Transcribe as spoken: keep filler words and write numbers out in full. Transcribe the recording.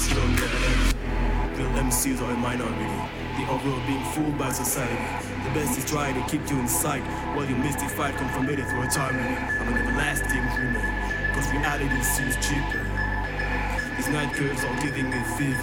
young girl. Real M Cs are in minority. The overall being fooled by society. The best is trying to keep you in sight while you mystified, confirmated through eternity. I'm an everlasting dreamer, cause reality seems cheaper. These night curves are giving me fever.